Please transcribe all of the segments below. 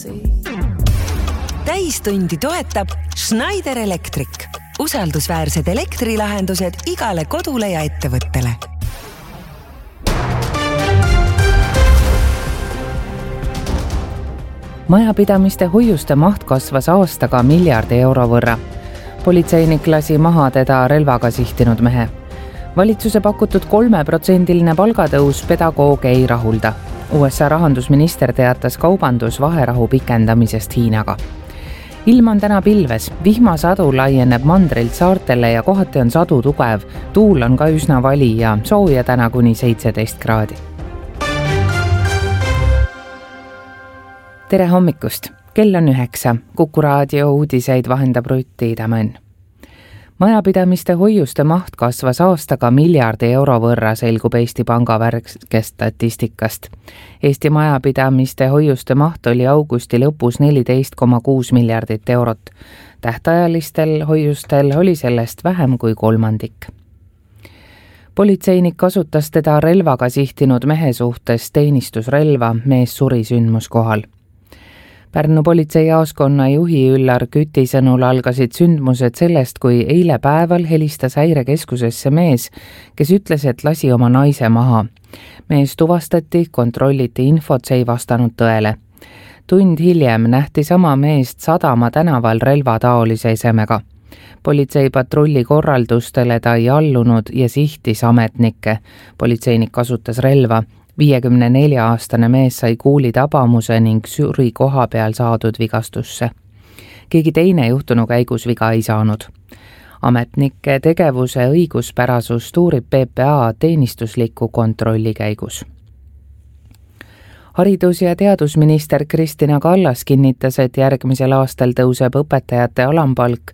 Täistundi toetab Schneider Electric. Usaldusväärsed elektrilahendused igale kodule ja ettevõttele. Majapidamiste hoiuste maht kasvas aastaga miljardi euro võrra. Politseinik lasi maha teda relvaga sihtinud mehe. Valitsuse pakutud 3% palgatõus pedagooge ei rahulda. USA rahandusminister teatas kaubandusvaherahu pikendamisest Hiinaga. Ilm on täna pilves, vihmasadu laieneb mandrilt saartele ja kohati on sadu tugev, tuul on ka üsna vali ja sooja täna kuni 17 kraadi. Tere hommikust, kell on 9, Kuku raadio uudiseid vahendab Rutti Tämön. Majapidamiste hoiuste maht kasvas aastaga miljardi euro võrra, selgub Eesti Panga värskest statistikast. Eesti majapidamiste hoiuste maht oli augusti lõpus 14,6 miljardit eurot. Tähtajalistel hoiustel oli sellest vähem kui kolmandik. Politseinik kasutas teda relvaga sihtinud mehe suhtes teenistusrelva, mees suri sündmuskohal. Pärnu politseijaoskonna juhi Üllar Küti sõnul algasid sündmused sellest, kui eile päeval helistas häirekeskusesse mees, kes ütles, et lasi oma naise maha. Mees tuvastati, kontrolliti infot, see ei vastanud tõele. Tund hiljem nähti sama meest Sadama tänaval relvataolise esemega. Politseipatrulli korraldustele ta ei allunud ja sihtis ametnikke. Politseinik kasutas relva. 54-aastane mees sai kuuli tabamuse ning suri koha peal saadud vigastusse. Keegi teine juhtunu käigus viga ei saanud. Ametnike tegevuse õiguspärasust uurib PPA teenistusliku kontrolli käigus. Haridus- ja teadusminister Kristina Kallas kinnitas, et järgmisel aastal tõuseb õpetajate alampalk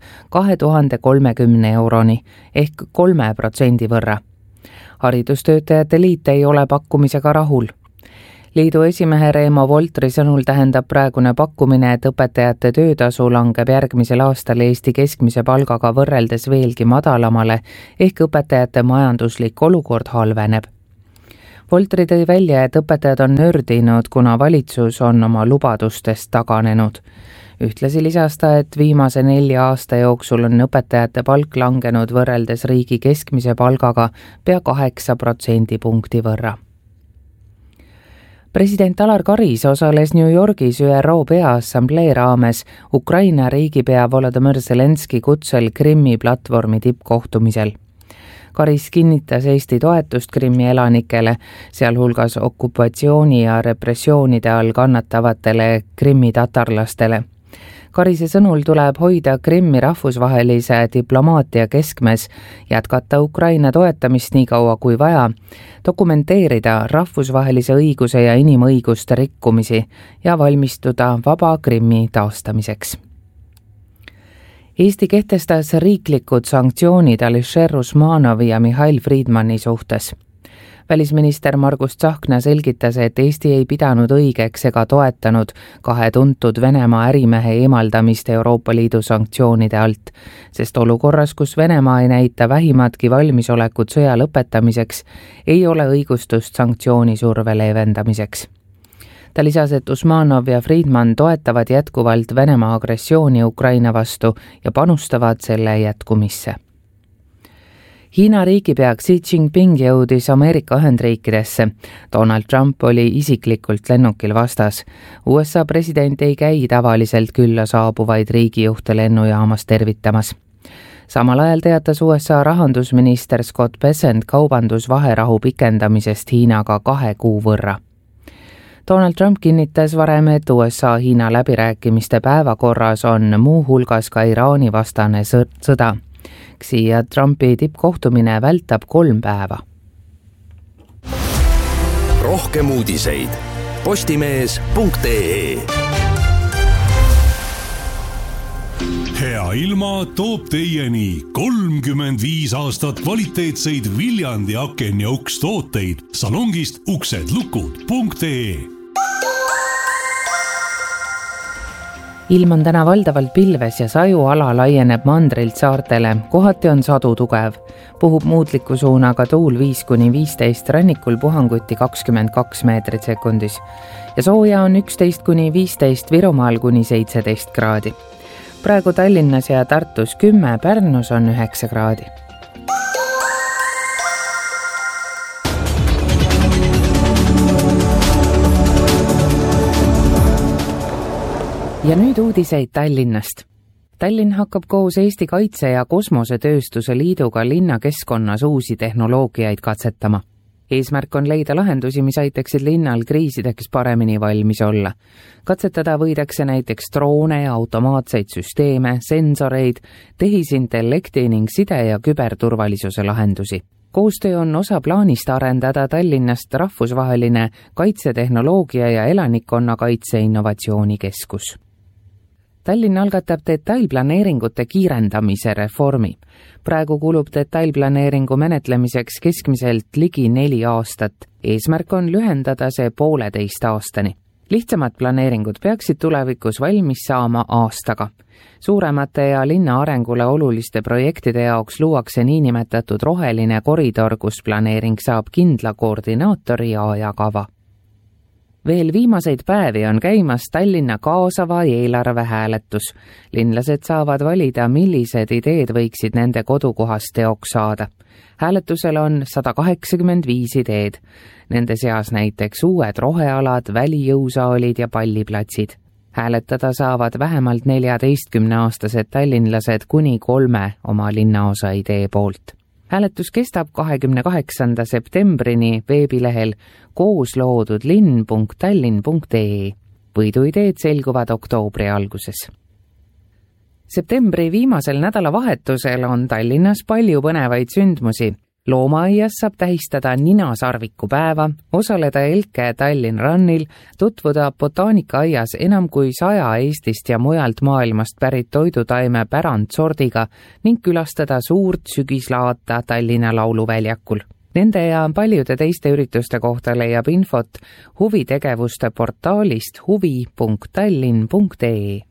2030 euroni ehk 3% võrra. Haridustöötajate liit ei ole pakkumisega rahul. Liidu esimehe Reemo Voltri sõnul tähendab praegune pakkumine, et õpetajate töötasu langeb järgmisel aastal Eesti keskmise palgaga võrreldes veelgi madalamale ehk õpetajate majanduslik olukord halveneb. Voltri tõi välja, et õpetajad on nördinud, kuna valitsus on oma lubadustest taganenud. Ühtlasi lisas ta, et viimase 4 aasta jooksul on õpetajate palk langenud võrreldes riigi keskmise palgaga pea 8% punkti võrra. President Alar Karis osales New Yorgis ÜRO Peaassamblee raames Ukraina riigipea Volodõmõr Zelenski kutsel Krimmi platvormi tippkohtumisel. Karis kinnitas Eesti toetust Krimmi elanikele, sealhulgas okupatsiooni ja repressioonide all kannatavatele Krimmi tatarlastele. Karise sõnul tuleb hoida Krimmi rahvusvahelise diplomaatia keskmes, jätkata Ukraina toetamist nii kaua kui vaja, dokumenteerida rahvusvahelise õiguse ja inimõiguste rikkumisi ja valmistuda vaba Krimmi taastamiseks. Eesti kehtestas riiklikud sanktsioonid Alisher Usmanovi ja Mihhail Friedmani suhtes. Välisminister Margus Tsahkna selgitas, et Eesti ei pidanud õigeks ega toetanud 2 tuntud Venemaa ärimehe eemaldamist Euroopa Liidu sanktsioonide alt, sest olukorras, kus Venemaa ei näita vähimatki valmisolekut sõja lõpetamiseks, ei ole õigustust sanktsiooni surve leevendamiseks. Ta lisas, et Usmanov ja Friedman toetavad jätkuvalt Venemaa agressiooni Ukraina vastu ja panustavad selle jätkumisse. Hiina riigipea Xi Jinping jõudis Ameerika Ühendriikidesse. Donald Trump oli isiklikult lennukil vastas. USA president ei käi tavaliselt külla saabuvaid riigijuhte lennujaamas tervitamas. Samal ajal teatas USA rahandusminister Scott Bessent kaubandusvaherahu pikendamisest Hiinaga 2 kuu võrra. Donald Trump kinnitas varem, et USA-Hiina läbirääkimiste päevakorras on muu hulgas ka Iraani vastane sõda. Xi ja Trumpi tippkohtumine vältab 3 päeva. Rohkem uudiseid postimees.ee. Hea ilma toob teieni 35 aastat kvaliteetseid Viljandi aken- ja ukstooteid salongist uksedlukud.ee. ilm on täna valdavalt pilves ja sajuala laieneb mandrilt saartele, kohati on sadu tugev. Puhub muutliku suunaga tuul 5-15, rannikul puhanguti 22 meetrit sekundis ja sooja on 11-15, Virumaal kuni 17 kraadi. Praegu Tallinnas ja Tartus 10, Pärnus on 9 kraadi. Ja nüüd uudiseid Tallinnast. Tallinn hakkab koos Eesti Kaitse- ja Kosmosetööstuse Liiduga linnakeskkonnas uusi tehnoloogiaid katsetama. Eesmärk on leida lahendusi, mis aitaksid linnal kriisideks paremini valmis olla. Katsetada võidakse näiteks droone ja automaatseid süsteeme, sensoreid, tehisintellekti ning side- ja küberturvalisuse lahendusi. Koostöö on osa plaanist arendada Tallinnast rahvusvaheline kaitsetehnoloogia ja elanikkonnakaitse innovatsioonikeskus. Tallinn algatab detailplaneeringute kiirendamise reformi. Praegu kulub detailplaneeringu menetlemiseks keskmiselt ligi 4 aastat. Eesmärk on lühendada see 1,5 aastani. Lihtsamad planeeringud peaksid tulevikus valmis saama aastaga. Suuremate ja linna arengule oluliste projektide jaoks luuakse niinimetatud roheline koridor, kus planeering saab kindla koordinaatori ja ajakava. Veel viimaseid päevi on käimas Tallinna kaasava eelarve hääletus. Linlased saavad valida, millised ideed võiksid nende kodukohas teoks saada. Hääletusel on 185 ideed. Nende seas näiteks uued rohealad, välijõusaalid ja palliplatsid. Hääletada saavad vähemalt 14-aastased tallinlased kuni 3 oma linnaosa idee poolt. Hääletus kestab 28. septembrini veebilehel koosloodudlinn.tallinn.ee. Võiduideed selguvad oktoobri alguses. Septembri viimasel nädalavahetusel on Tallinnas palju põnevaid sündmusi. Loomaaias saab tähistada ninasarviku päeva, osaleda Elke Tallinn Runnil, tutvuda botaanikaaias enam kui 100 Eestist ja mujalt maailmast pärit toidutaime pärandsordiga ning külastada suurt sügislaata Tallinna lauluväljakul. Nende ja paljude teiste ürituste kohta leiab infot huvitegevuste portaalist huvi.tallinn.ee.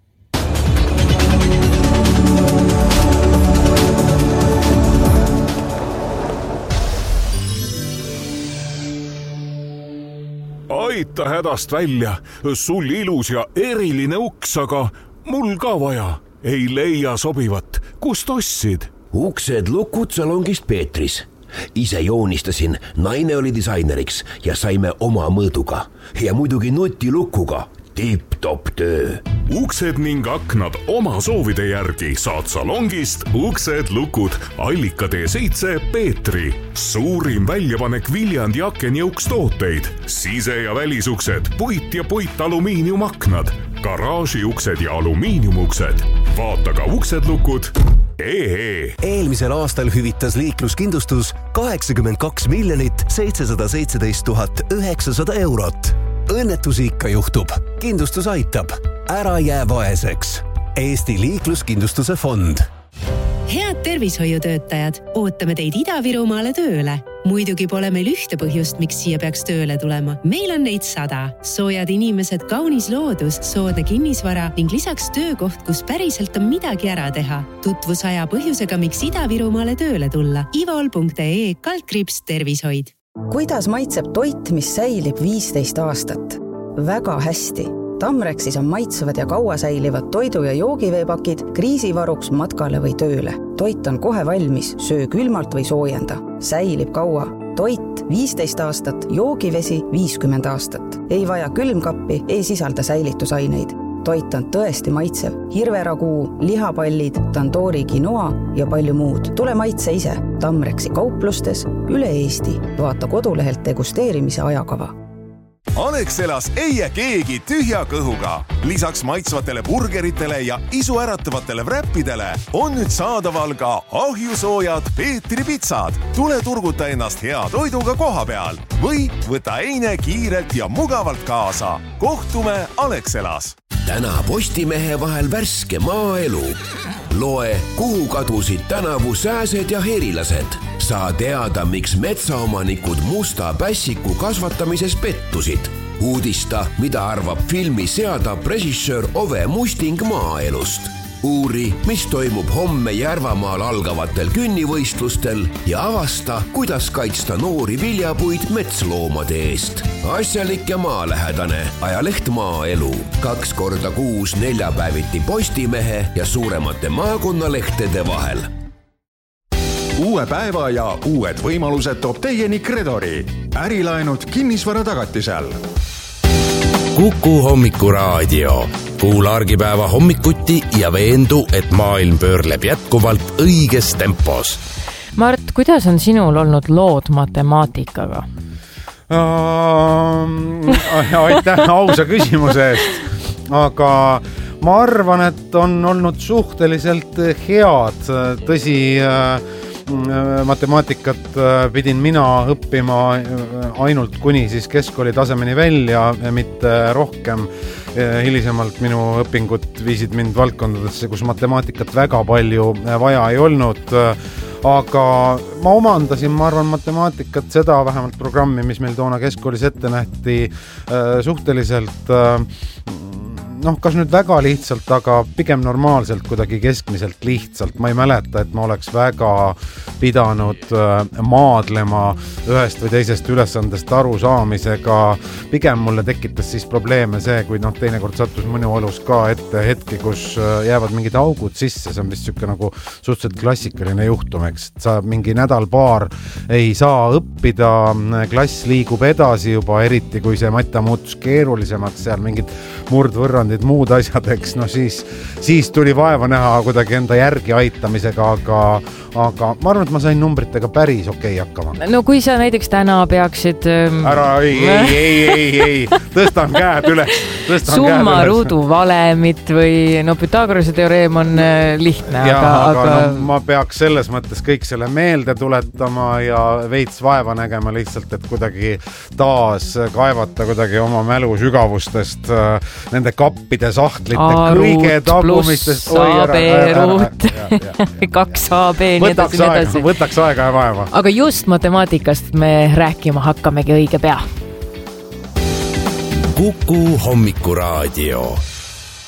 Aita hädast välja, sul ilus ja eriline uks, aga mul ka vaja. Ei leia sobivat, kust ostsid? Uksed lukud salongist Peetris. Ise joonistasin, naine oli disaineriks ja saime oma mõõduga. Ja muidugi nutilukuga. Tipp-top töö. Uksed ning aknad oma soovide järgi saad salongist Uksed lukud Allikatee 7 Peetri. Suurim väljapanek Viljandi aken- ja ukstooteid. Sise- ja välisuksed, puit- ja puitalumiiniumaknad, garaažiuksed ja alumiiniumuksed. Vaata ka Uksed lukud. Eelmisel aastal hüvitas liikluskindlustus 82 717 900 eurot. Õnnetusi ikka juhtub. Kindlustus aitab. Ära jää vaeseks. Eesti liikluskindlustuse fond. Head tervishoiutöötajad, ootame teid Ida-Virumaale tööle. Muidugi pole meil ühte põhjust, miks siia peaks tööle tulema. Meil on neid 100. Soojad inimesed, kaunis loodus, soodne kinnisvara ning lisaks töökoht, kus päriselt on midagi ära teha. Tutvus aja põhjusega, miks Ida-Virumaale tööle tulla. ivol.ee/tervishoid. Kuidas maitseb toit, mis säilib 15 aastat? Väga hästi. Tamrexis on maitsevad ja kaua säilivad toidu- ja joogiveepakid kriisivaruks matkale või tööle. Toit on kohe valmis, söö külmalt või soojenda. Säilib kaua. Toit 15 aastat, joogivesi 50 aastat. Ei vaja külmkappi, ei sisalda säilitusaineid. Toit on tõesti maitsev. Hirveraguu, lihapallid, tandoori quinoa ja palju muud. Tule maitse ise. Tamrexi kauplustes üle Eesti. Vaata kodulehelt degusteerimise ajakava. Alexelas ei jää keegi tühja kõhuga. Lisaks maitsvatele burgeritele ja isuäratavatele wrappidele on nüüd saadaval ka ahjusoojad Peetri pitsad. Tule turguta ennast hea toiduga koha peal või võta eine kiirelt ja mugavalt kaasa. Kohtume Alexelas. Täna Postimehe vahel värske maaelu. Loe, kuhu kadusid tänavu sääsed ja herilased. Saa teada, miks metsaomanikud musta pässiku kasvatamises pettusid. Uudista, mida arvab filmi seadab režissöör Ove Musting maaelust. Uuri, mis toimub homme Järvamaal algavatel künnivõistlustel ja avasta, kuidas kaitsta noori viljapuid metsloomade eest. Asjalik ja maalähedane ajaleht Maaelu. 2 korda kuus neljapäeviti Postimehe ja suuremate maakonnalehtede vahel. Uue päeva ja uued võimalused toob teieni Credori. Ärilaenud kinnisvara tagatisel. Kuku hommikuraadio. Kuula argipäeva hommikuti ja veendu, et maailm pöörleb jätkuvalt õiges tempos. Mart, kuidas on sinul olnud lood matemaatikaga? Aitäh ausa küsimuse eest. Aga ma arvan, et on olnud suhteliselt head. Tõsi, matemaatikat pidin mina õppima ainult kuni siis keskkooli tasemeni välja, mitte rohkem. Hilisemalt minu õpingud viisid mind valdkondadesse, kus matemaatikat väga palju vaja ei olnud. Aga ma omandasin, ma arvan, matemaatikat, seda vähemalt programmi, mis meil toona keskkoolis ette nähti, suhteliselt kas nüüd väga lihtsalt, aga pigem normaalselt, kuidagi keskmiselt lihtsalt. Ma ei mäleta, et ma oleks väga pidanud maadlema ühest või teisest ülesandest aru saamisega. Pigem mulle tekitas siis probleeme see, kui teinekord sattus mõnu olus ka ette hetki, kus jäävad mingid augud sisse. See on vist siuke nagu suhteliselt klassikaline juhtum, eks. Sa mingi nädal-paar ei saa õppida, klass liigub edasi juba, eriti kui see matta muutus keerulisemaks, seal mingid murdvõrrandid, muud asjad, eks, siis tuli vaeva näha kuidagi enda järgi aitamisega, aga ma arvan, et ma sain numbritega päris okei hakkama. No kui sa näiteks täna peaksid... Ära, ei, tõstan käed üles. Summa ruudu valemit või Pythagorase teoreem on lihtne. Aga ma peaks selles mõttes kõik selle meelde tuletama ja veits vaeva nägema lihtsalt, et kuidagi taas kaevata kuidagi oma mälu sügavustest nende kappide sahtlite kõige tagumistest. A-B-ruut, 2AB, võtaks aega ja vaeva. Aga just matemaatikast me rääkima hakkamegi õige pea. Kuku hommikuraadio.